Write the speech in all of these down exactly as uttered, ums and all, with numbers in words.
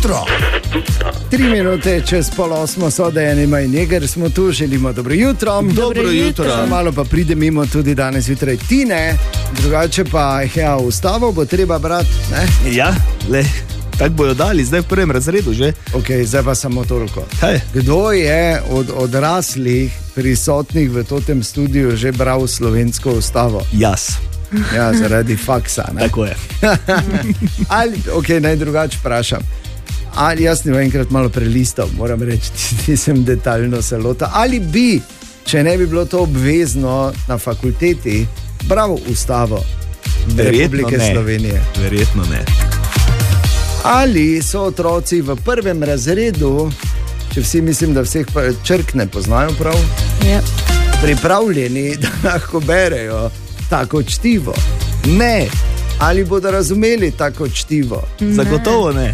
jutro. Tri minute čez pol osmo so, da je Nema in Jeger, smo tu, želimo dobro jutro. Dobro, dobro jutro. jutro. Malo pa pride mimo tudi danes jutraj Tine, drugače pa ja, ustavo bo treba brati, ne? Ja, le, tako bojo dali, zdaj v prvem razredu že. Ok, zdaj pa samo toliko. Hej. Kdo je od odraslih prisotnih v tem studiu že bral slovensko ustavo? Jaz. Ja, zaradi faksa, ne? Tako je. Ali, ok, naj drugače vprašam. Ali jaz ne bom enkrat malo prelistal, moram reči, nisem detaljno se lota. Ali bi, če ne bi bilo to obvezno na fakulteti, bral ustavo Republike ne. Slovenije? Verjetno ne. Ali so otroci v prvem razredu, če vsi mislim, da vseh črk ne poznajo prav, ja. pripravljeni, da lahko berejo tako čtivo? Ne. Ali bodo razumeli tako čtivo? Ne. Zagotovo ne.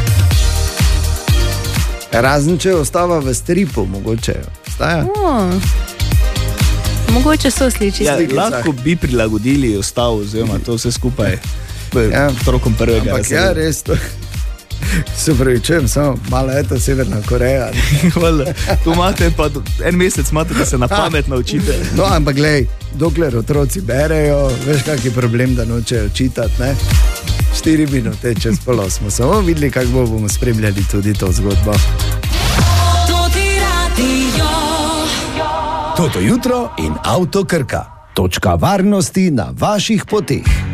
Razen če ostava v stripu, mogoče. Staja? Oh. Mogoče so sliči. Ja, lahko bi prilagodili ostavo, oziroma to vse skupaj ja. otrokom prvega Ampak razreda. ja, res to. Se pravičujem, samo malo je to Severna Koreja. Hvala. Tu imate pa en mesec, imate, da se na pamet naučite. No, ampak glej, dokler otroci berejo, veš, kak je problem, da nočejo čitati, ne? Štiri minute čez pol smo samo videli, kako bo, bomo spremljali tudi to zgodbo. Toto jutro in Avto Krka. Točka varnosti na vaših poteh.